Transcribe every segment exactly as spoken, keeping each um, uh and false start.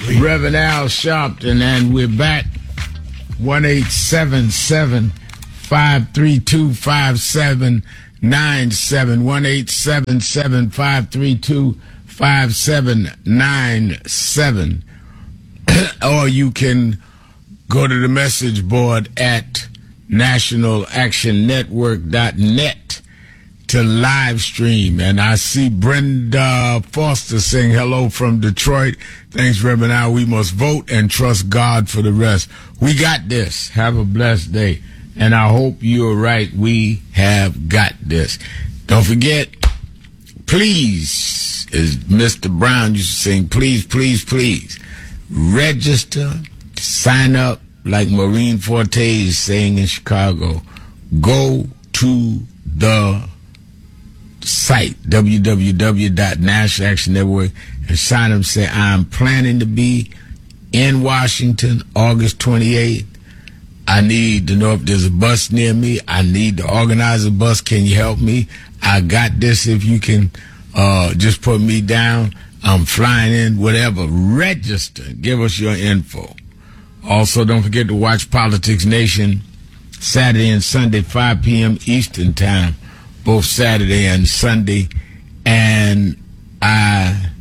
Reverend Al Sharpton, and we're back. one eight seven seven, five three two, five seven nine seven. one eight seven seven, five three two, five seven nine seven. Or you can go to the message board at national action network dot net to live stream. And I see Brenda Foster saying hello from Detroit. Thanks, Reverend Al. We must vote and trust God for the rest. We got this. Have a blessed day. And I hope you're right. We have got this. Don't forget, please, as Mister Brown used to sing, please, please, please, register, sign up, like Maureen Forte is saying in Chicago. Go to the site, w w w dot national action network, and sign up. Say, I'm planning to be in Washington August twenty-eighth. I need to know if there's a bus near me. I need to organize a bus. Can you help me? I got this. If you can uh, just put me down, I'm flying in, whatever. Register. Give us your info. Also, don't forget to watch Politics Nation Saturday and Sunday, five p.m. Eastern Time, both Saturday and Sunday. And I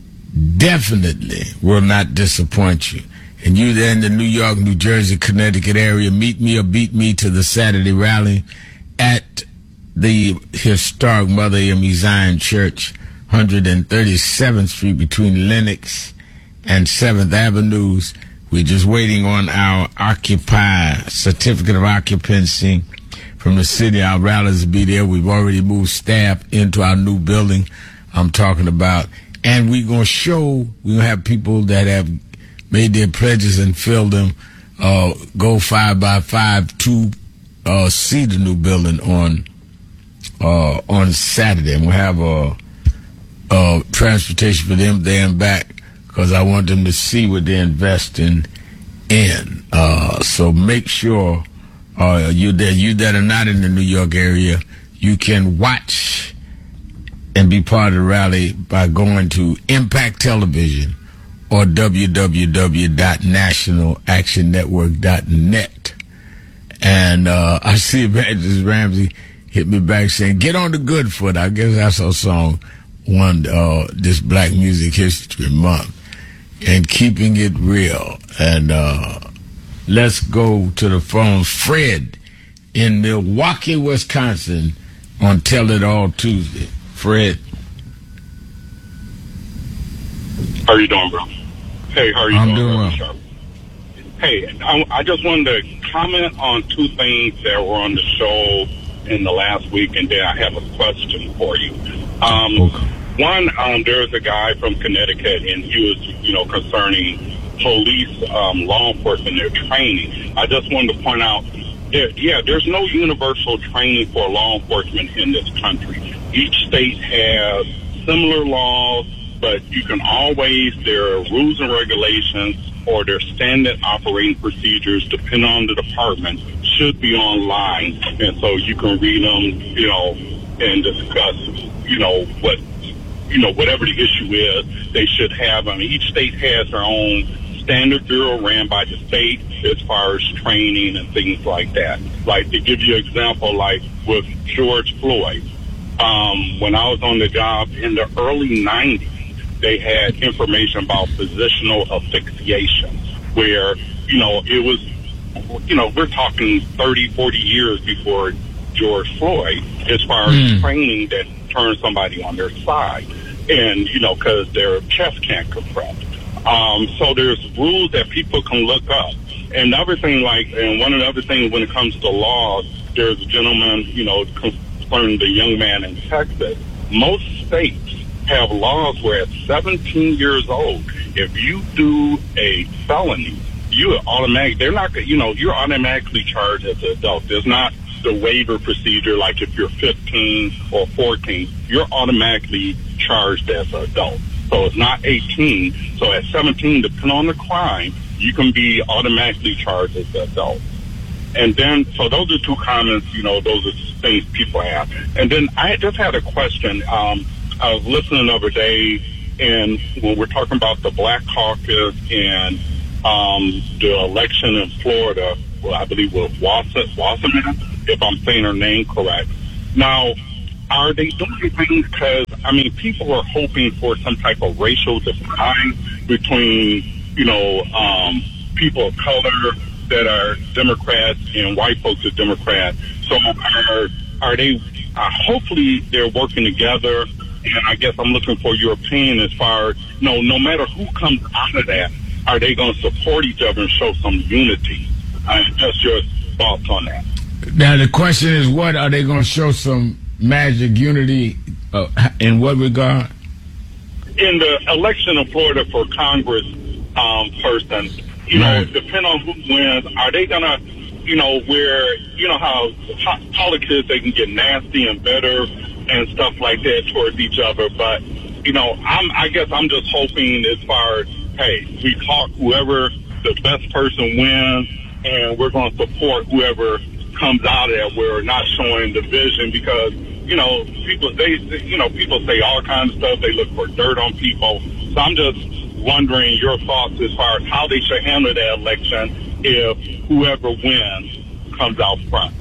definitely will not disappoint you. And you there in the New York, New Jersey, Connecticut area, meet me or beat me to the Saturday rally at the historic Mother Amy Zion Church, one thirty-seventh Street between Lenox and seventh Avenues. We're just waiting on our Occupy certificate of occupancy from the city. Our rallies will be there. We've already moved staff into our new building I'm talking about. And we're going to show, we're going to have people that have made their pledges and filled them, uh, go five by five to uh, see the new building on uh, on Saturday. And we'll have a, a transportation for them there and back, because I want them to see what they're investing in. Uh, so make sure uh, you that you that are not in the New York area, you can watch and be part of the rally by going to Impact Television or w w w dot national action network dot net. And uh, I see Evangelist Ramsey hit me back saying, get on the good foot. I guess that's our song, one uh, this Black Music History Month. And keeping it real. And uh, let's go to the phone. Fred in Milwaukee, Wisconsin on Tell It All Tuesday. Fred. How are you doing, bro? Hey, how are you I'm doing? I'm doing well. Hey, I, I just wanted to comment on two things that were on the show in the last week, and then I have a question for you. Um, okay. One, um, there's a guy from Connecticut, and he was, you know, concerning police, um, law enforcement, their training. I just wanted to point out, there, yeah, there's no universal training for law enforcement in this country. Each state has similar laws, but you can always, there are rules and regulations or their standard operating procedures, depending on the department, should be online. And so you can read them, you know, and discuss, you know, what, you know, whatever the issue is, they should have. I mean, each state has their own standard bureau ran by the state as far as training and things like that. Like, to give you an example, like with George Floyd, um, when I was on the job in the early nineties, they had information about positional asphyxiation, where, you know, it was, you know, we're talking thirty, forty years before George Floyd, as far as mm. training that turns somebody on their side. And, you know, because their chest can't compress. Um, so there's rules that people can look up. And the other thing, like, and one of the other things when it comes to laws, there's a gentleman, you know, concerning the young man in Texas. Most states have laws where at seventeen years old, if you do a felony, you automatically, they're not, you know, you're automatically charged as an adult. There's not the waiver procedure like if you're fifteen or fourteen, you're automatically charged as an adult. So it's not eighteen. So at seventeen, depending on the crime, you can be automatically charged as an adult. And then, so those are two comments, you know, those are things people have. And then I just had a question. Um, I was listening the other day, and when we're talking about the Black Caucus and um, the election in Florida, well, I believe with Wasserman, if I'm saying her name correct. Now, are they doing things because, I mean, people are hoping for some type of racial divide between, you know, um, people of color that are Democrats and white folks are Democrats. So are, are they, uh, hopefully they're working together, and I guess I'm looking for your opinion as far as, you know, no matter who comes out of that, are they going to support each other and show some unity? Uh, just your thoughts on that. Now, the question is, what are they going to show some magic unity uh, in what regard? In the election in Florida for Congress um, person, you right. know, depending on who wins, are they going to, you know, where, you know how po- politics, they can get nasty and bitter and stuff like that towards each other. But, you know, I'm, I guess I'm just hoping as far as, hey, we talk whoever the best person wins, and we're going to support whoever comes out of that. We're not showing division because, you know, people, they, you know, people say all kinds of stuff. They look for dirt on people. So I'm just wondering your thoughts as far as how they should handle that election if whoever wins comes out front.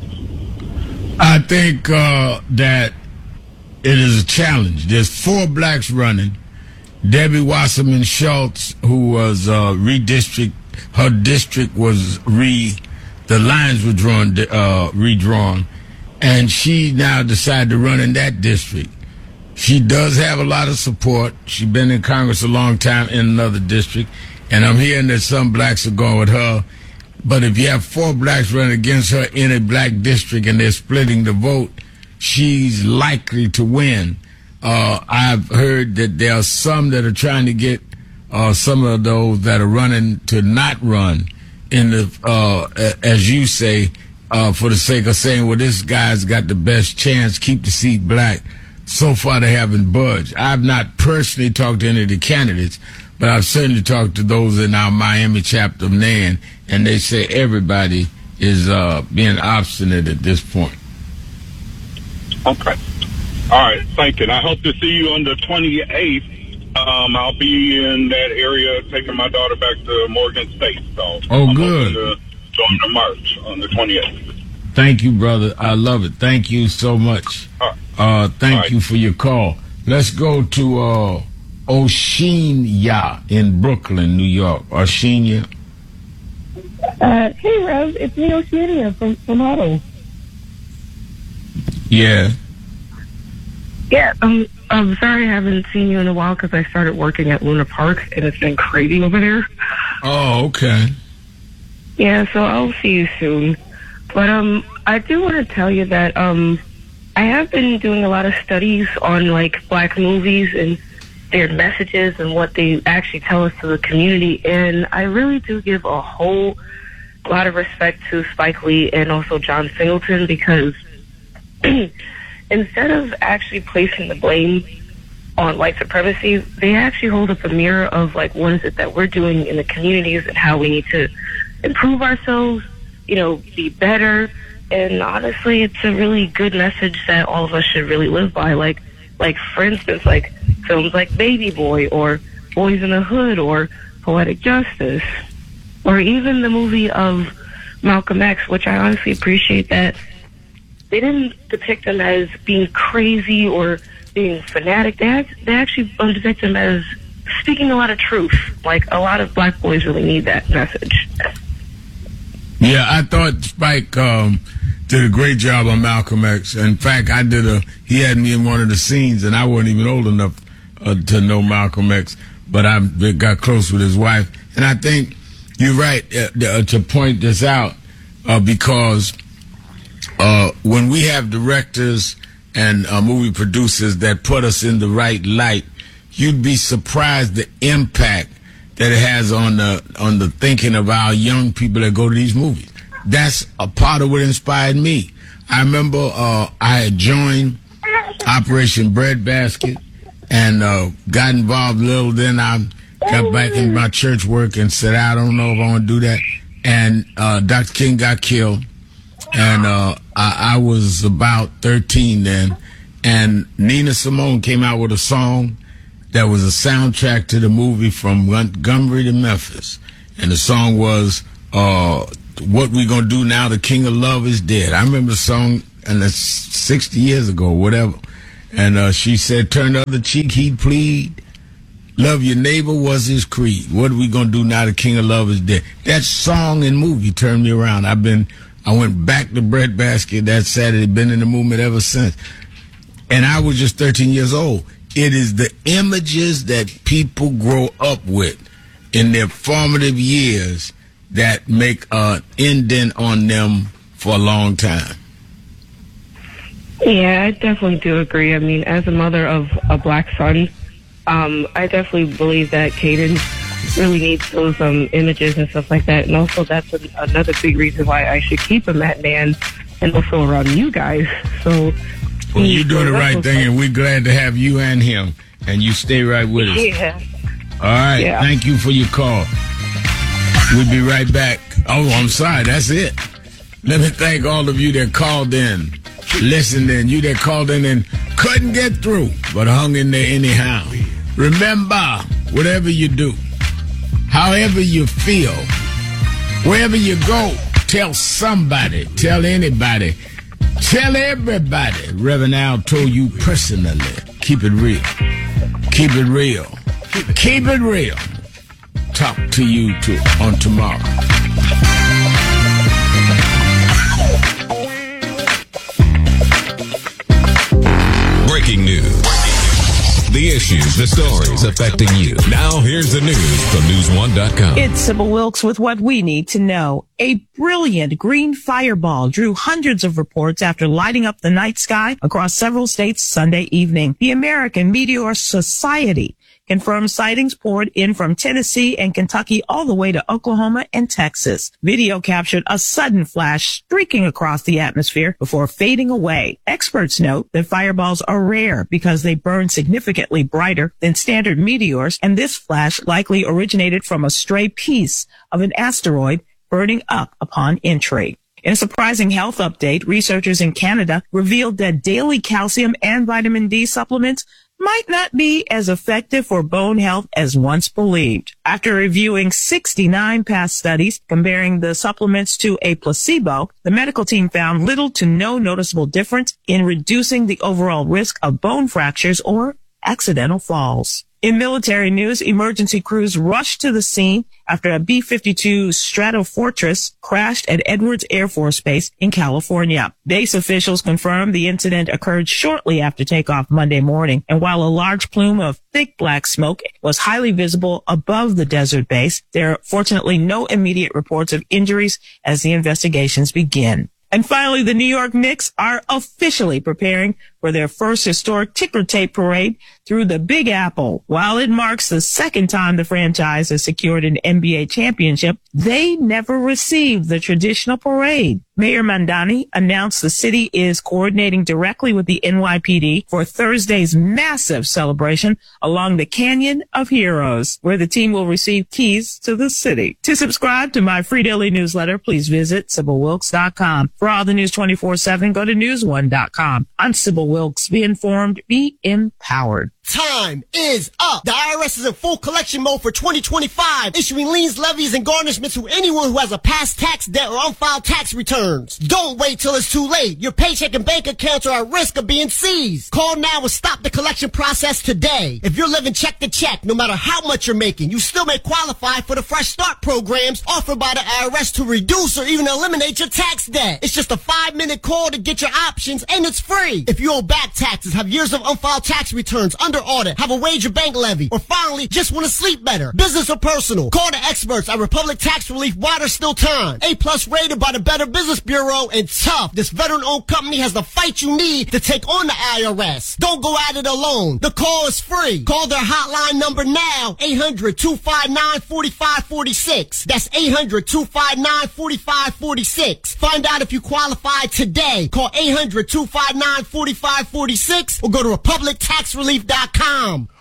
I think uh, that it is a challenge. There's four blacks running. Debbie Wasserman Schultz, who was uh, redistrict, her district was re, the lines were drawn, uh, redrawn, and she now decided to run in that district. She does have a lot of support. She's been in Congress a long time in another district, and I'm hearing that some blacks are going with her. But if you have four blacks running against her in a black district and they're splitting the vote, she's likely to win. Uh, I've heard that there are some that are trying to get uh, some of those that are running to not run in the, uh, as you say, uh, for the sake of saying, well, this guy's got the best chance, keep the seat black. So far, they haven't budged. I've not personally talked to any of the candidates, but I've certainly talked to those in our Miami chapter of N A N, and they say everybody is uh, being obstinate at this point. Okay. All right. Thank you. And I hope to see you on the twenty-eighth. Um, I'll be in that area taking my daughter back to Morgan State. So oh, I'm good. To join the march on the twenty-eighth. Thank you, brother. I love it. Thank you so much. All right. Uh, thank All right. you for your call. Let's go to uh, Oceania in Brooklyn, New York. Oceania. Uh, hey, Rev. It's me, Oceania, from, from Otto. Yeah. Yeah, um, I'm sorry I haven't seen you in a while because I started working at Luna Park, and it's been crazy over there. Oh, okay. Yeah, so I'll see you soon. But um, I do want to tell you that um, I have been doing a lot of studies on, like, black movies and their messages and what they actually tell us to the community, and I really do give a whole lot of respect to Spike Lee and also John Singleton because instead of actually placing the blame on white supremacy, they actually hold up a mirror of, like, what is it that we're doing in the communities and how we need to improve ourselves, you know, be better. And honestly, it's a really good message that all of us should really live by. Like, like for instance, like films like Baby Boy or Boys in the Hood or Poetic Justice, or even the movie of Malcolm X, which I honestly appreciate that they didn't depict him as being crazy or being fanatic. They, act, they actually depict him as speaking a lot of truth. Like, a lot of black boys really need that message. Yeah, I thought Spike um, did a great job on Malcolm X. In fact, I did a, he had me in one of the scenes, and I wasn't even old enough uh, to know Malcolm X, but I got close with his wife. And I think you're right uh, to point this out uh, because Uh, when we have directors and uh, movie producers that put us in the right light, you'd be surprised the impact that it has on the on the thinking of our young people that go to these movies. That's a part of what inspired me. I remember uh, I had joined Operation Breadbasket and uh, got involved a little. Then I got back in my church work and said, I don't know if I want to do that. And uh, Doctor King got killed. And uh, I, I was about thirteen then, and Nina Simone came out with a song that was a soundtrack to the movie From Montgomery to Memphis. And the song was, uh, What We Gonna Do Now the King of Love Is Dead. I remember the song, and that's sixty years ago, whatever. And uh, she said, turn the other cheek, he'd plead. Love your neighbor was his creed. What are we gonna do now the King of Love is dead? That song and movie turned me around. I've been, I went back to Breadbasket that Saturday, been in the movement ever since. And I was just thirteen years old. It is the images that people grow up with in their formative years that make an indent on them for a long time. Yeah, I definitely do agree. I mean, as a mother of a black son, um, I definitely believe that Caden really needs those um, images and stuff like that. And also that's a, another big reason why I should keep him at man and also around you guys. So, well, you're doing the right thing, and we're glad to have you and him. And you stay right with us. Yeah. All right. Yeah. Thank you for your call. We'll be right back. Oh, I'm sorry. That's it. Let me thank all of you that called in, listened in, you that called in and couldn't get through, but hung in there anyhow. Remember, whatever you do, however you feel, wherever you go, tell somebody, tell anybody, tell everybody. Reverend Al told you personally. Keep it real. Keep it real. Keep it real. Talk to you too on tomorrow. Breaking news. The issues, the stories affecting you. Now here's the news from news one dot com. It's Sybil Wilkes with what we need to know. A brilliant green fireball drew hundreds of reports after lighting up the night sky across several states Sunday evening. The American Meteor Society confirmed sightings poured in from Tennessee and Kentucky all the way to Oklahoma and Texas. Video captured a sudden flash streaking across the atmosphere before fading away. Experts note that fireballs are rare because they burn significantly brighter than standard meteors, and this flash likely originated from a stray piece of an asteroid burning up upon entry. In a surprising health update, researchers in Canada revealed that daily calcium and vitamin D supplements might not be as effective for bone health as once believed. After reviewing sixty-nine past studies comparing the supplements to a placebo, the medical team found little to no noticeable difference in reducing the overall risk of bone fractures or accidental falls. In military news, emergency crews rushed to the scene after a B fifty-two Stratofortress crashed at Edwards Air Force Base in California. Base officials confirmed the incident occurred shortly after takeoff Monday morning, and while a large plume of thick black smoke was highly visible above the desert base, there are fortunately no immediate reports of injuries as the investigations begin. And finally, the New York Knicks are officially preparing for their first historic ticker tape parade through the Big Apple. While it marks the second time the franchise has secured an N B A championship, they never received the traditional parade. Mayor Mamdani announced the city is coordinating directly with the N Y P D for Thursday's massive celebration along the Canyon of Heroes, where the team will receive keys to the city. To subscribe to my free daily newsletter, please visit Sybil Wilkes dot com. For all the news twenty-four seven, go to news one dot com. I'm Sybil Wilkes. Be informed, be empowered. Time is up. The I R S is in full collection mode for twenty twenty-five, issuing liens, levies, and garnishments to anyone who has a past tax debt or unfiled tax returns. Don't wait till it's too late. Your paycheck and bank accounts are at risk of being seized. Call now and stop the collection process today. If you're living check to check, no matter how much you're making, you still may qualify for the Fresh Start programs offered by the I R S to reduce or even eliminate your tax debt. It's just a five-minute call to get your options, and it's free. If you owe back taxes, have years of unfiled tax returns, under audit, have a wage or bank levy, or finally just want to sleep better, business or personal, call the experts at Republic Tax Relief while there's still time. A plus rated by the Better Business Bureau, and tough. This veteran-owned company has the fight you need to take on the I R S. Don't go at it alone. The call is free. Call their hotline number now, eight hundred, two five nine, four five four six. That's eight hundred, two five nine, four five four six. Find out if you qualify today. Call eight hundred, two five nine, four five four six or go to republic tax relief dot com.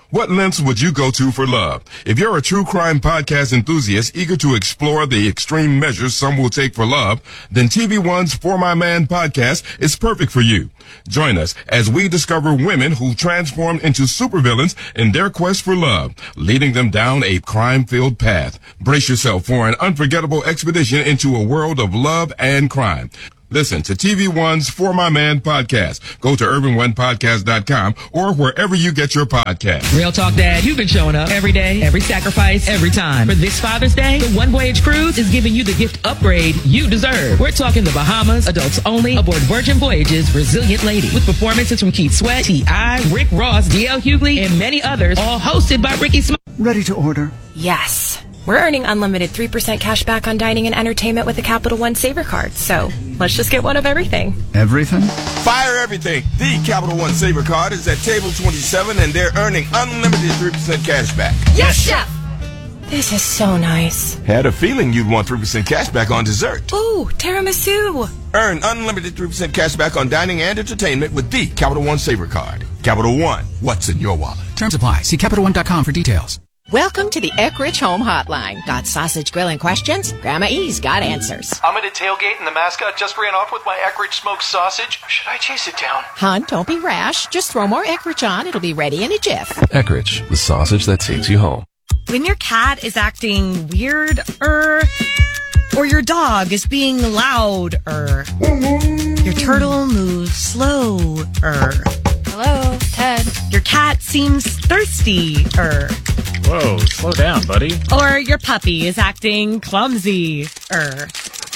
What lengths would you go to for love? If you're a true crime podcast enthusiast eager to explore the extreme measures some will take for love, then T V One's For My Man podcast is perfect for you. Join us as we discover women who transformed into supervillains in their quest for love, leading them down a crime-filled path. Brace yourself for an unforgettable expedition into a world of love and crime. Listen to T V One's For My Man podcast. Go to urban one podcast dot com or wherever you get your podcast. Real Talk Dad, you've been showing up every day, every sacrifice, every time. For this Father's Day, the One Voyage Cruise is giving you the gift upgrade you deserve. We're talking the Bahamas, adults only, aboard Virgin Voyages, Resilient Lady, with performances from Keith Sweat, T I, Rick Ross, D L Hughley, and many others, all hosted by Ricky Smith. Ready to order? Yes. We're earning unlimited three percent cash back on dining and entertainment with a Capital One Saver card. So let's just get one of everything. Everything? Fire everything. The Capital One Saver card is at table twenty-seven and they're earning unlimited three percent cash back. Yes, Chef! This is so nice. Had a feeling you'd want three percent cash back on dessert. Ooh, tiramisu. Earn unlimited three percent cash back on dining and entertainment with the Capital One Saver card. Capital One, what's in your wallet? Terms apply. See Capital One dot com for details. Welcome to the Eckrich Home Hotline. Got sausage grilling questions? Grandma E's got answers. I'm at a tailgate and the mascot just ran off with my Eckrich smoked sausage. Should I chase it down? Hon, don't be rash. Just throw more Eckrich on. It'll be ready in a jiff. Eckrich, the sausage that takes you home. When your cat is acting weird-er, or your dog is being loud-er, your turtle moves slow-er. Hello, Ted. Your cat seems thirsty-er. Whoa, slow down, buddy. Or your puppy is acting clumsy-er.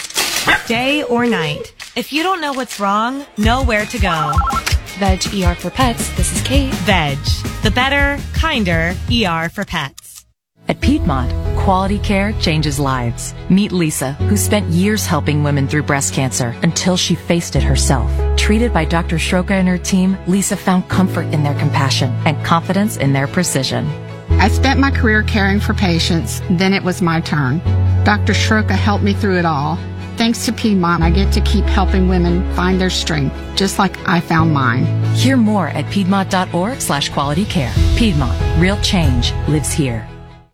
Day or night, if you don't know what's wrong, know where to go. Veg E R for Pets, this is Kate. Veg, the better, kinder E R for pets. At Piedmont, quality care changes lives. Meet Lisa, who spent years helping women through breast cancer until she faced it herself. Treated by Doctor Schroka and her team, Lisa found comfort in their compassion and confidence in their precision. I spent my career caring for patients, then it was my turn. Doctor Schroka helped me through it all. Thanks to Piedmont, I get to keep helping women find their strength, just like I found mine. Hear more at piedmont.org slash quality care. Piedmont, real change lives here.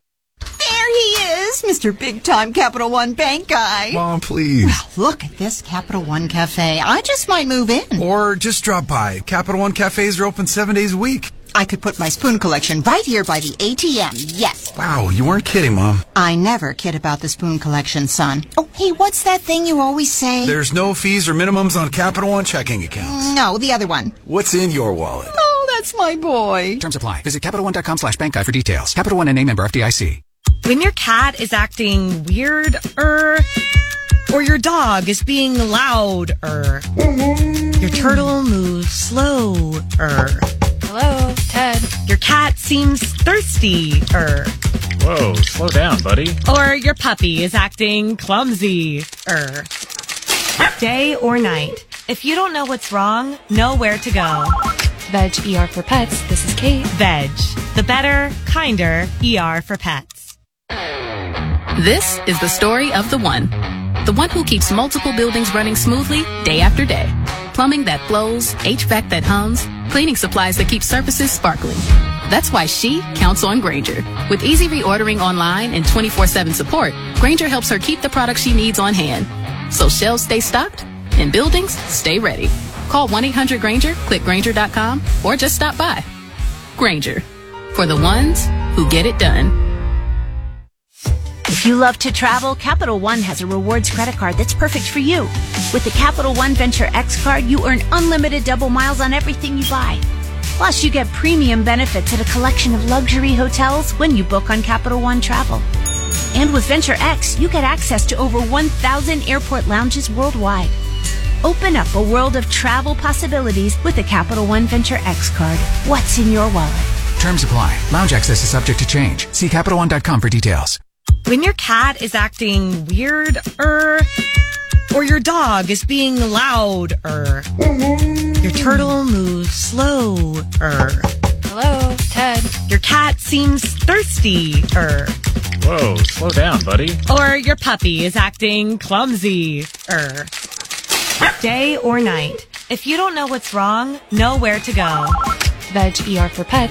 There he is, Mister Big Time Capital One Bank guy. Mom, please. Well, look at this Capital One Cafe. I just might move in. Or just drop by. Capital One Cafes are open seven days a week. I could put my spoon collection right here by the A T M, yes. Wow, you weren't kidding, Mom. I never kid about the spoon collection, son. Oh, hey, what's that thing you always say? There's no fees or minimums on Capital One checking accounts. No, the other one. What's in your wallet? Oh, that's my boy. Terms apply. Visit Capital One dot com slash bank guide for details. Capital One N A member F D I C. When your cat is acting weird-er, or your dog is being loud-er, your turtle moves slow-er. Hello, Ted. Your cat seems thirsty-er. Whoa, slow down, buddy. Or your puppy is acting clumsy-er. Day or night, if you don't know what's wrong, know where to go. Veg E R for Pets, this is Kate. Veg, the better, kinder E R for pets. This is the story of the one. The one who keeps multiple buildings running smoothly day after day. Plumbing that flows, H V A C that hums, cleaning supplies that keep surfaces sparkling. That's why she counts on Grainger. With easy reordering online and twenty-four seven support, Grainger helps her keep the products she needs on hand. So shelves stay stocked and buildings stay ready. Call one eight hundred Grainger, click Grainger dot com, or just stop by. Grainger, for the ones who get it done. If you love to travel, Capital One has a rewards credit card that's perfect for you. With the Capital One Venture X card, you earn unlimited double miles on everything you buy. Plus, you get premium benefits at a collection of luxury hotels when you book on Capital One Travel. And with Venture X, you get access to over one thousand airport lounges worldwide. Open up a world of travel possibilities with the Capital One Venture X card. What's in your wallet? Terms apply. Lounge access is subject to change. See Capital One dot com for details. When your cat is acting weird-er, or your dog is being loud-er, your turtle moves slow-er. Hello, Ted. Your cat seems thirsty-er. Whoa, slow down, buddy. Or your puppy is acting clumsy-er. Day or night, if you don't know what's wrong, know where to go. Veg E R for Pets, this is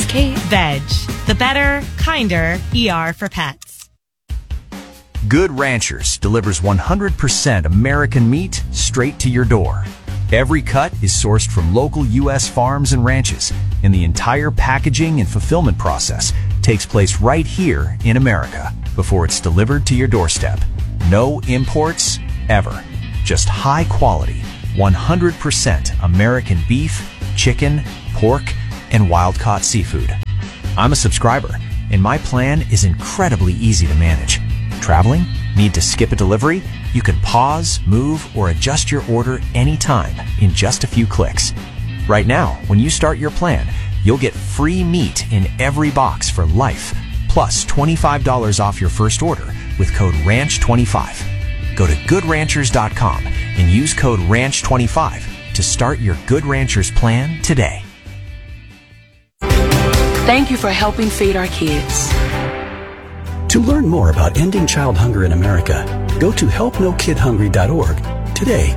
Kate. Veg. The better, kinder E R for pets. Good Ranchers delivers one hundred percent American meat straight to your door. Every cut is sourced from local U S farms and ranches, and the entire packaging and fulfillment process takes place right here in America before it's delivered to your doorstep. No imports, ever. Just high quality, one hundred percent American beef, chicken, pork, and wild-caught seafood. I'm a subscriber, and my plan is incredibly easy to manage. Traveling? Need to skip a delivery? You can pause, move, or adjust your order anytime in just a few clicks. Right now, when you start your plan, you'll get free meat in every box for life, plus twenty-five dollars off your first order with code ranch twenty-five. Go to good ranchers dot com and use code ranch twenty-five to start your Good Ranchers plan today. Thank you for helping feed our kids. To learn more about ending child hunger in America, go to help no kid hungry dot org today.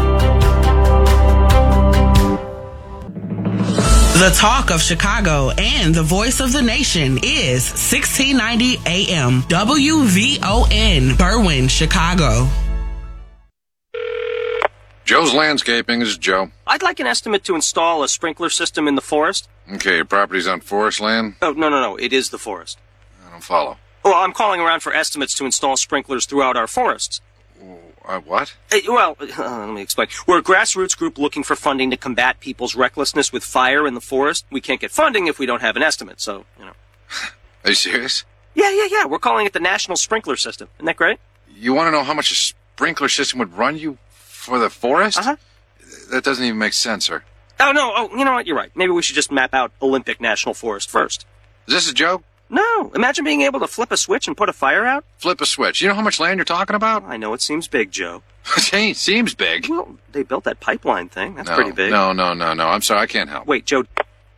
The talk of Chicago and the voice of the nation is sixteen ninety A M W V O N, Berwyn, Chicago. Joe's Landscaping is Joe. I'd like an estimate to install a sprinkler system in the forest. Okay, your property's on forest land? Oh, no, no, no. It is the forest. I don't follow. Well, I'm calling around for estimates to install sprinklers throughout our forests. Uh, what? Uh, well, uh, let me explain. We're a grassroots group looking for funding to combat people's recklessness with fire in the forest. We can't get funding if we don't have an estimate, so, you know. Are you serious? Yeah, yeah, yeah. We're calling it the National Sprinkler System. Isn't that great? You want to know how much a sprinkler system would run you for the forest? Uh-huh. That doesn't even make sense, sir. Oh, no. Oh, you know what? You're right. Maybe we should just map out Olympic National Forest first. Is this a joke? No. Imagine being able to flip a switch and put a fire out. Flip a switch. You know how much land you're talking about? I know it seems big, Joe. It seems big. Well, they built that pipeline thing. That's no, pretty big. No, no, no, no. I'm sorry. I can't help. Wait, Joe.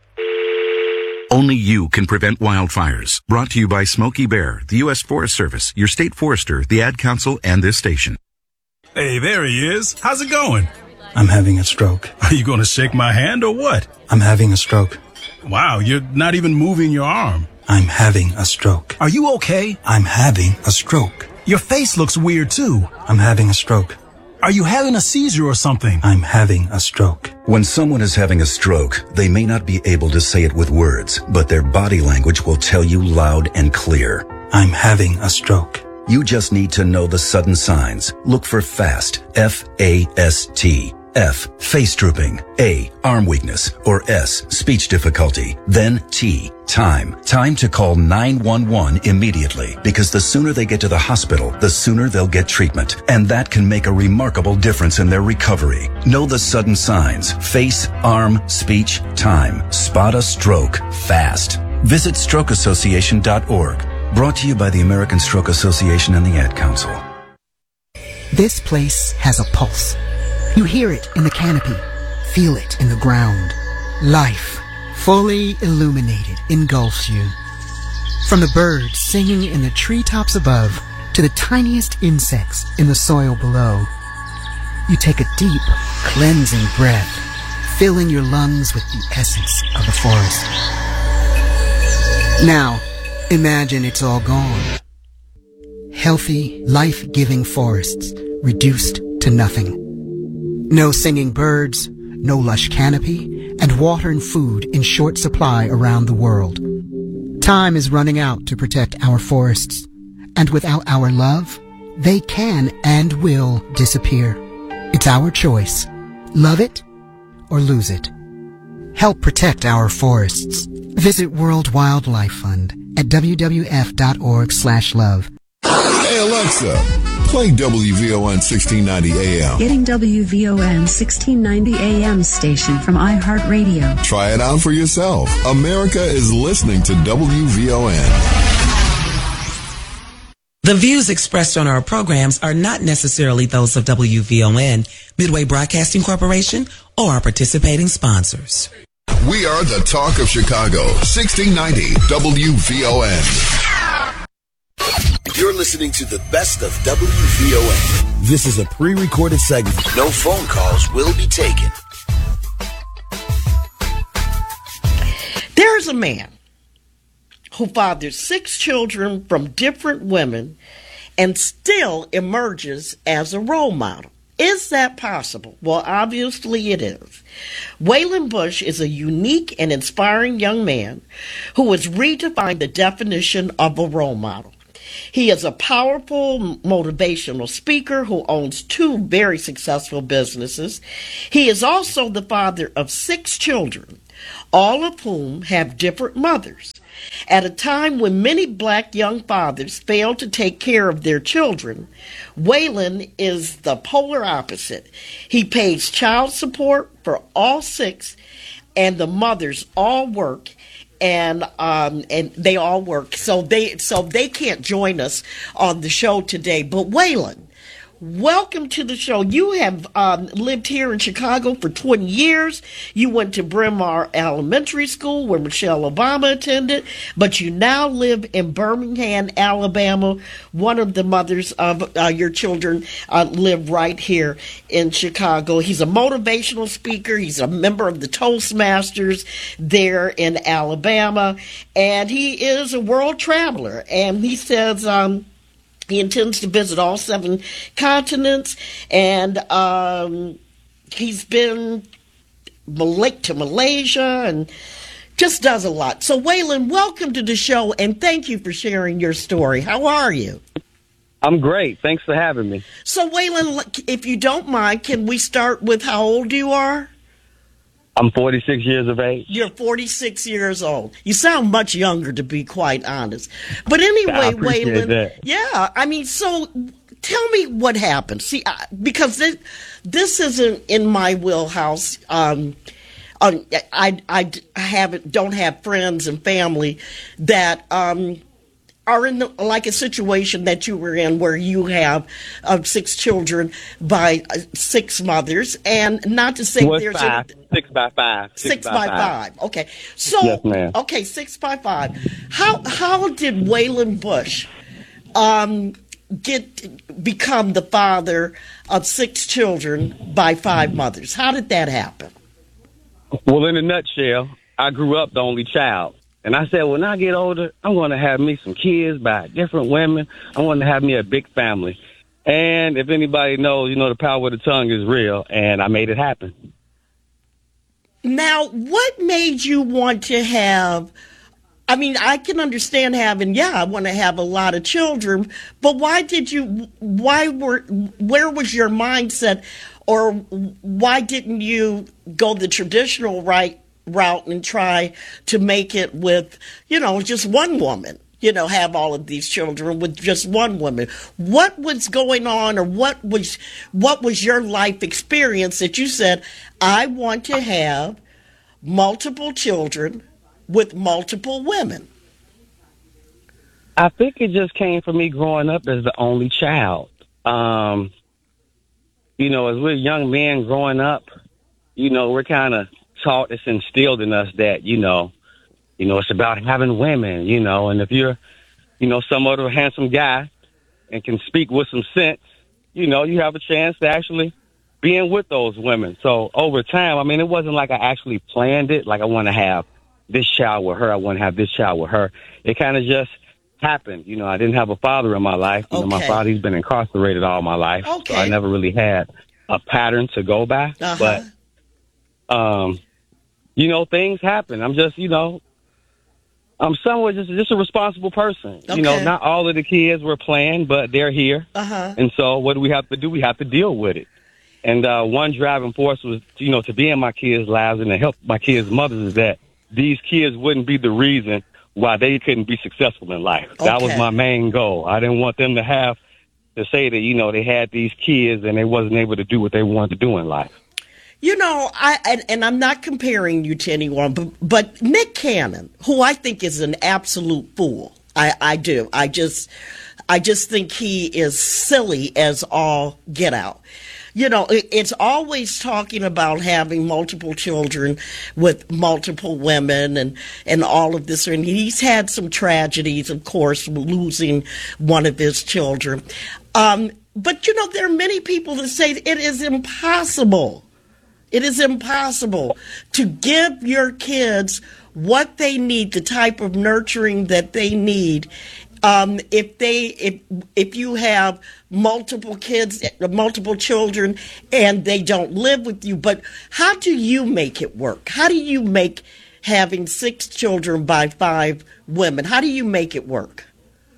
Only you can prevent wildfires. Brought to you by Smokey Bear, the U S Forest Service, your state forester, the Ad Council, and this station. Hey, there he is. How's it going? I'm having a stroke. Are you going to shake my hand or what? I'm having a stroke. Wow, you're not even moving your arm. I'm having a stroke. Are you okay? I'm having a stroke. Your face looks weird too. I'm having a stroke. Are you having a seizure or something? I'm having a stroke. When someone is having a stroke, they may not be able to say it with words, but their body language will tell you loud and clear. I'm having a stroke. You just need to know the sudden signs. Look for FAST, F A S T. F, face drooping. A, arm weakness. Or S, speech difficulty. Then T, time. Time to call nine one one immediately, because the sooner they get to the hospital, the sooner they'll get treatment. And that can make a remarkable difference in their recovery. Know the sudden signs. Face, arm, speech, time. Spot a stroke fast. Visit stroke association dot org. Brought to you by the American Stroke Association and the Ad Council. This place has a pulse. You hear it in the canopy, feel it in the ground. Life, fully illuminated, engulfs you. From the birds singing in the treetops above to the tiniest insects in the soil below, you take a deep, cleansing breath, filling your lungs with the essence of the forest. Now, imagine it's all gone. Healthy, life-giving forests reduced to nothing. No singing birds, no lush canopy, and water and food in short supply around the world. Time is running out to protect our forests, and without our love, they can and will disappear. It's our choice. Love it or lose it. Help protect our forests. Visit World Wildlife Fund at w w f dot org slash love. Hey Alexa, play W V O N sixteen ninety A M. Getting W V O N sixteen ninety A M station from iHeartRadio. Try it out for yourself. America is listening to W V O N. The views expressed on our programs are not necessarily those of W V O N, Midway Broadcasting Corporation, or our participating sponsors. We are the talk of Chicago, sixteen ninety W V O N. You're listening to the best of W V O N. This is a pre-recorded segment. No phone calls will be taken. There's a man who fathered six children from different women and still emerges as a role model. Is that possible? Well, obviously it is. Waylon Bush is a unique and inspiring young man who has redefined the definition of a role model. He is a powerful motivational speaker who owns two very successful businesses. He is also the father of six children, all of whom have different mothers. At a time when many black young fathers fail to take care of their children, Waylon is the polar opposite. He pays child support for all six, and the mothers all work, and um, and they all work. So they so they can't join us on the show today. But Waylon, welcome to the show. You have um, lived here in Chicago for twenty years. You went to Bryn Mawr Elementary School, where Michelle Obama attended, but you now live in Birmingham, Alabama. One of the mothers of uh, your children uh, live right here in Chicago. He's a motivational speaker. He's a member of the Toastmasters there in Alabama, and he is a world traveler. And he says um, he intends to visit all seven continents, and um, he's been to Malaysia and just does a lot. So, Waylon, welcome to the show, and thank you for sharing your story. How are you? I'm great. Thanks for having me. So, Waylon, if you don't mind, can we start with how old you are? I'm forty-six years of age. You're forty-six years old. You sound much younger, to be quite honest. But anyway, Waylon, that. yeah, I mean, so tell me what happened. See, I, because this, this isn't in my wheelhouse. Um, um, I, I, I haven't, don't have friends and family that um, are in the, like a situation that you were in, where you have uh, six children by uh, six mothers, and not to say What's there's five? a, six by five. Six, six by, by five. five. Okay, so yes, ma'am. okay, six by five. How how did Waylon Bush um, get become the father of six children by five mothers? How did that happen? Well, in a nutshell, I grew up the only child. And I said, when I get older, I'm going to have me some kids by different women. I want to have me a big family. And if anybody knows, you know, the power of the tongue is real. And I made it happen. Now, what made you want to have, I mean, I can understand having, yeah, I want to have a lot of children. But why did you, why were, where was your mindset? Or why didn't you go the traditional right route and try to make it with, you know, just one woman, you know, have all of these children with just one woman? What was going on, or what was, what was your life experience that you said, I want to have multiple children with multiple women? I think it just came from me growing up as the only child. Um, you know, as we're young men growing up, you know, we're kind of taught, it's instilled in us that, you know, you know, it's about having women, you know, and if you're, you know, some other handsome guy and can speak with some sense, you know, you have a chance to actually be in with those women. So over time, I mean, it wasn't like I actually planned it. Like, I want to have this child with her. I want to have this child with her. It kind of just happened. You know, I didn't have a father in my life. You okay. know, my father, he's been incarcerated all my life. Okay. So I never really had a pattern to go by. Uh-huh. But, um, you know, things happen. I'm just, you know, I'm somewhat just just a responsible person. Okay. You know, not all of the kids were planned, but they're here. Uh-huh. And so what do we have to do? We have to deal with it. And uh, one driving force was, you know, to be in my kids' lives and to help my kids' mothers is that these kids wouldn't be the reason why they couldn't be successful in life. Okay. That was my main goal. I didn't want them to have to say that, you know, they had these kids and they wasn't able to do what they wanted to do in life. You know, I and, and I'm not comparing you to anyone, but, but Nick Cannon, who I think is an absolute fool. I, I do. I just I just think he is silly as all get out. You know, it, it's always talking about having multiple children with multiple women and, and all of this. And he's had some tragedies, of course, losing one of his children. Um, but, you know, there are many people that say it is impossible. It is impossible to give your kids what they need, the type of nurturing that they need. Um, if they, if if you have multiple kids, multiple children, and they don't live with you, but how do you make it work? How do you make having six children by five women? How do you make it work?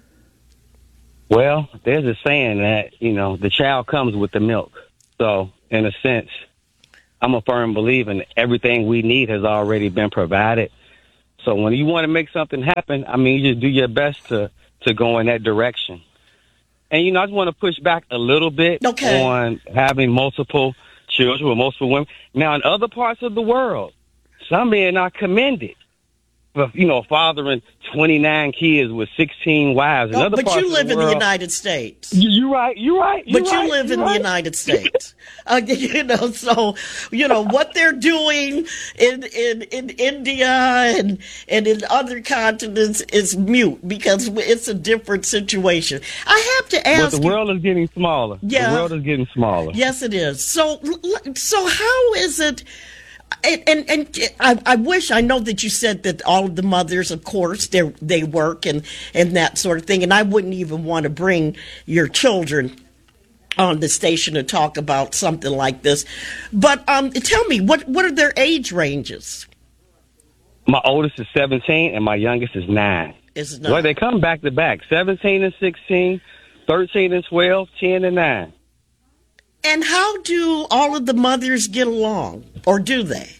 Well, there's a saying that, you know, the child comes with the milk. So, in a sense, I'm a firm believer in everything we need has already been provided. So when you want to make something happen, I mean, you just do your best to, to go in that direction. And, you know, I just want to push back a little bit okay. on having multiple children with multiple women. Now, in other parts of the world, some men are commended for, you know, fathering twenty-nine kids with sixteen wives. In oh, other but parts you live of the in world, the United States. You, you're right. You're right. You're but right, you live in right. the United States. uh, you know, so, you know, what they're doing in, in, in India and, and in other continents is mute because it's a different situation. I have to ask But the world you, is getting smaller. Yeah. The world is getting smaller. Yes, it is. So, so how is it? And, and and I, I wish I know that you said that all of the mothers, of course, they they work and, and that sort of thing. And I wouldn't even want to bring your children on the station to talk about something like this. But um, tell me, what what are their age ranges? My oldest is seventeen and my youngest is nine. Is Well, they come back to back: seventeen and sixteen, thirteen and twelve, ten and nine. And how do all of the mothers get along, or do they?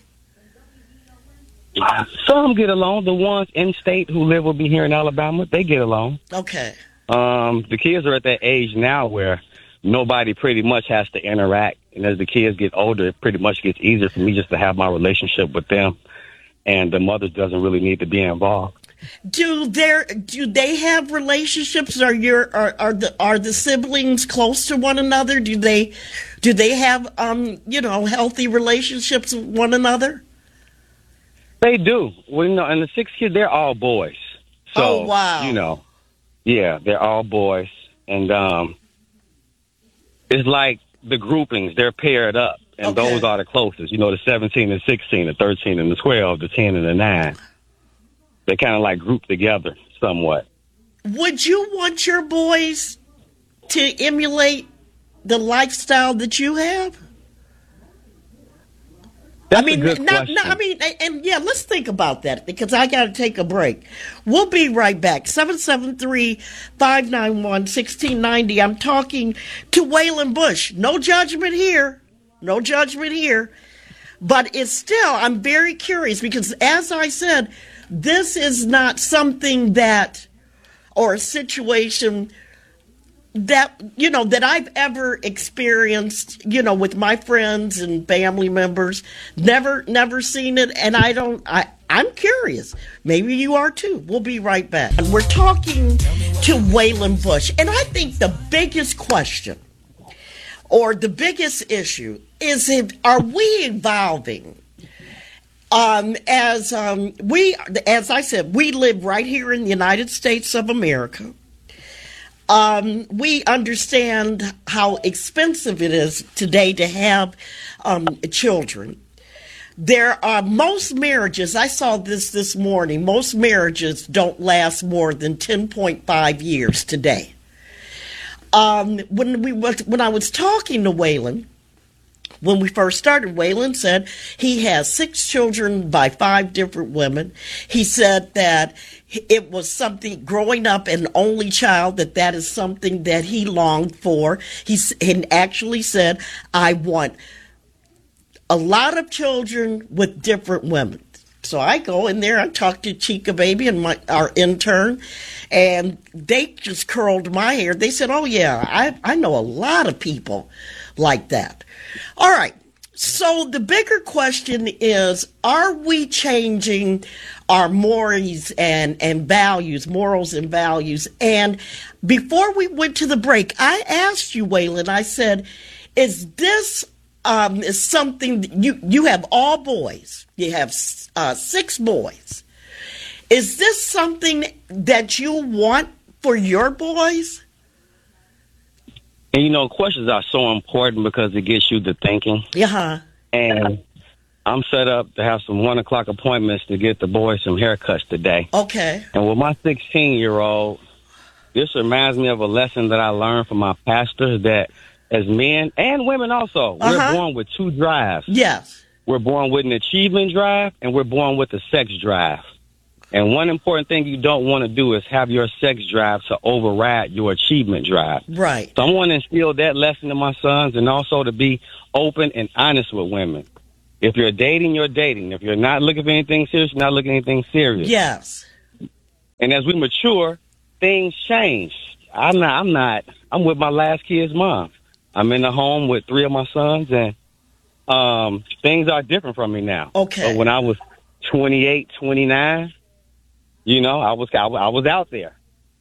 Some get along. The ones in state who live with me here in Alabama, they get along. Okay. Um, the kids are at that age now where nobody pretty much has to interact. And as the kids get older, it pretty much gets easier for me just to have my relationship with them. And the mother doesn't really need to be involved. Do their do they have relationships? Are your are, are the are the siblings close to one another? Do they do they have um you know healthy relationships with one another? They do. Well, you know, and the six kids, they're all boys. So, oh wow! You know, yeah, they're all boys, and um, it's like the groupings. They're paired up, and okay. those are the closest. You know, the seventeen and sixteen, the thirteen and the twelve, the ten and the nine. They kind of like grouped together somewhat. Would you want your boys to emulate the lifestyle that you have? That's I mean, a good not, question. not, I mean, and, and yeah, let's think about that because I got to take a break. We'll be right back. seven seven three, five nine one, one six nine zero. I'm talking to Waylon Bush. No judgment here. No judgment here. But it's still, I'm very curious because as I said, this is not something that, or a situation that, you know, that I've ever experienced, you know, with my friends and family members. Never, never seen it. And I don't, I, I'm curious. Maybe you are too. We'll be right back. And we're talking to Waylon Bush. And I think the biggest question or the biggest issue is, if, are we evolving? Um, as um, we, as I said, we live right here in the United States of America. Um, we understand how expensive it is today to have um, children. There are most marriages, I saw this this morning, most marriages don't last more than ten point five years today. Um, when we when I was talking to Waylon, when we first started, Waylon said he has six children by five different women. He said that it was something, growing up an only child, that that is something that he longed for. He and actually said, I want a lot of children with different women. So I go in there, I talk to Chica Baby and my our intern, and they just curled my hair. They said, oh, yeah, I, I know a lot of people like that. All right. So the bigger question is, are we changing our mores and, and values, morals and values? And before we went to the break, I asked you, Waylon, I said, is this um, is something that you, you have all boys. You have uh, six boys. Is this something that you want for your boys? And, you know, questions are so important because it gets you to thinking. Yeah. And I'm set up to have some one o'clock appointments to get the boys some haircuts today. Okay. And with my sixteen-year-old, this reminds me of a lesson that I learned from my pastor that as men and women also, Uh-huh. we're born with two drives. Yes. We're born with an achievement drive and we're born with a sex drive. And one important thing you don't want to do is have your sex drive to override your achievement drive. Right. So I want to instill that lesson in my sons and also to be open and honest with women. If you're dating, you're dating. If you're not looking for anything serious, you're not looking for anything serious. Yes. And as we mature, things change. I'm not, I'm not, I'm with my last kid's mom. I'm in the home with three of my sons, and um, things are different from me now. Okay. So when I was twenty-eight, twenty-nine, you know, I was, I, I was out there.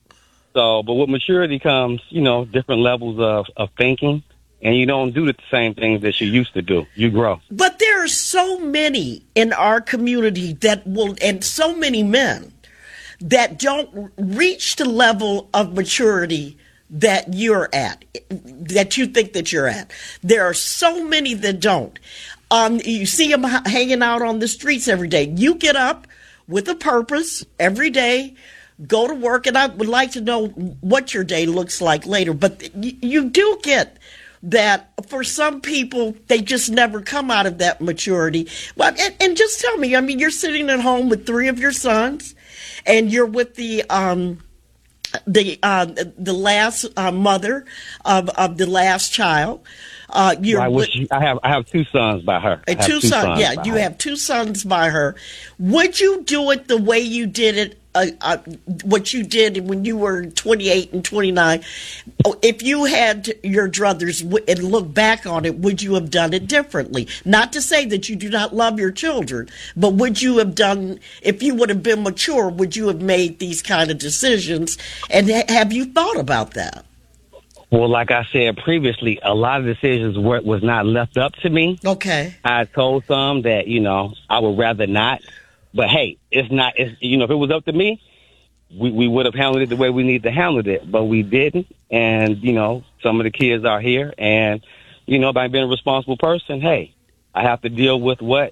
So, but with maturity comes, you know, different levels of, of thinking. And you don't do the same things that you used to do. You grow. But there are so many in our community that will, and so many men that don't reach the level of maturity that you're at, that you think that you're at. There are so many that don't. Um, you see them h- hanging out on the streets every day. You get up with a purpose every day, go to work, and I would like to know what your day looks like later. But you, you do get that for some people, they just never come out of that maturity. Well, and, and just tell me, I mean, you're sitting at home with three of your sons, and you're with the um, the uh, the last uh, mother of of the last child. Uh, you're I, with, wish, I have I have two sons by her. I have two, two sons. sons Yeah, by you her. have two sons by her. Would you do it the way you did it? Uh, uh, what you did when you were twenty-eight and twenty-nine, if you had your druthers w- and look back on it, would you have done it differently? Not to say that you do not love your children, but would you have done, if you would have been mature, would you have made these kind of decisions? And ha- have you thought about that? Well, like I said previously, a lot of decisions were, was not left up to me. Okay. I told some that, you know, I would rather not. But, hey, it's not, it's, you know, if it was up to me, we, we would have handled it the way we need to handle it. But we didn't. And, you know, some of the kids are here. And, you know, by being a responsible person, hey, I have to deal with what,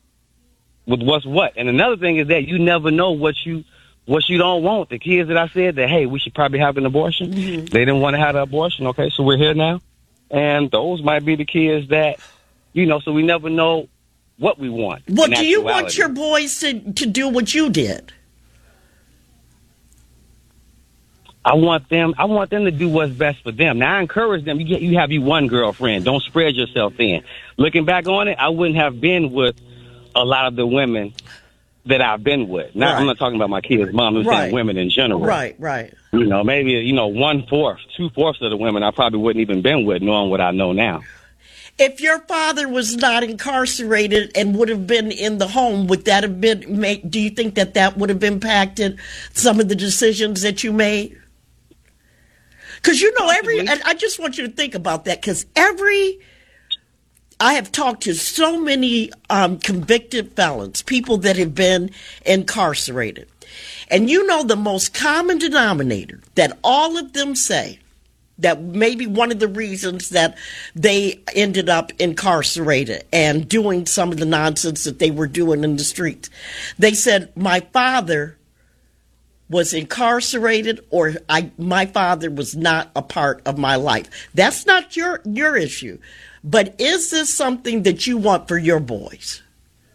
with what's what. And another thing is that you never know what you, what you don't want. The kids that I said that, hey, we should probably have an abortion. Mm-hmm. They didn't want to have an abortion. Okay, so we're here now. And those might be the kids that, you know, so we never know what we want. Well, do you want your boys to, to do what you did? I want them. I want them to do what's best for them. Now, I encourage them. You get, you have you one girlfriend. Don't spread yourself thin. Looking back on it, I wouldn't have been with a lot of the women that I've been with. Now, right. I'm not talking about my kids' mom. I'm right. saying women in general. Right, right. You know, maybe you know one fourth, two fourths of the women I probably wouldn't even been with, knowing what I know now. If your father was not incarcerated and would have been in the home, would that have been, make, do you think that that would have impacted some of the decisions that you made? Because, you know, every, and I just want you to think about that, because every, I have talked to so many um, convicted felons, people that have been incarcerated. And you know the most common denominator that all of them say, that maybe one of the reasons that they ended up incarcerated and doing some of the nonsense that they were doing in the streets. They said, my father was incarcerated, or I, my father was not a part of my life. That's not your, your issue. But is this something that you want for your boys?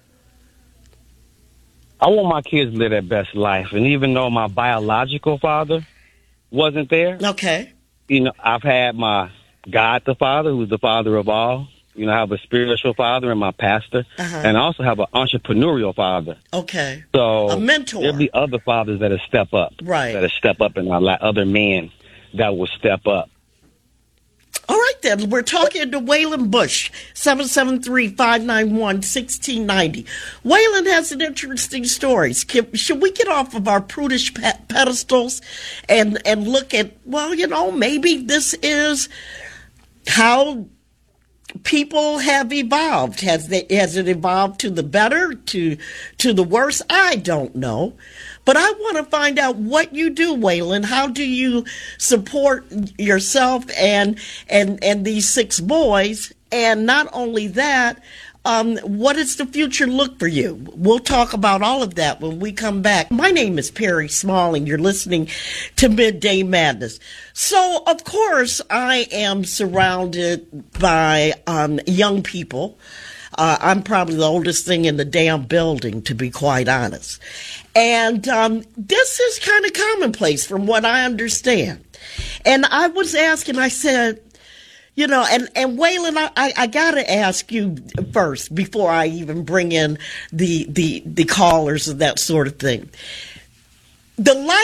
I want my kids to live their best life. And even though my biological father wasn't there. Okay. You know, I've had my God the Father, who's the father of all. You know, I have a spiritual father and my pastor. Uh-huh. And I also have an entrepreneurial father. Okay. So a mentor. There'll be other fathers that'll step up. Right. That'll step up, and other men that will step up. All right, then. We're talking to Waylon Bush, seven seven three, five nine one, one six nine zero. Waylon has an interesting story. Should we get off of our prudish pedestals and, and look at, well, you know, maybe this is how people have evolved. Has, they, has it evolved to the better, to to the worse? I don't know. But I want to find out what you do, Waylon. How do you support yourself and and and these six boys? And not only that, um, what does the future look for you? We'll talk about all of that when we come back. My name is Perry Smalling. You're listening to Midday Madness. So, of course, I am surrounded by um, young people. Uh, I'm probably the oldest thing in the damn building, to be quite honest. And um, this is kind of commonplace from what I understand. And I was asking, I said, you know, and, and Waylon, I, I, I got to ask you first before I even bring in the, the, the callers and that sort of thing. The light